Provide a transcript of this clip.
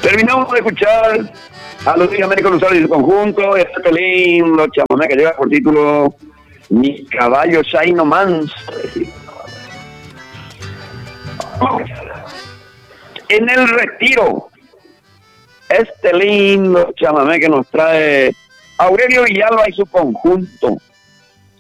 Terminamos de escuchar a Luis Américo Luzaro y su conjunto, este lindo chamamé que lleva por título Mi caballo Shaino Mans. En el retiro, este lindo chamamé que nos trae Aurelio Villalba y su conjunto.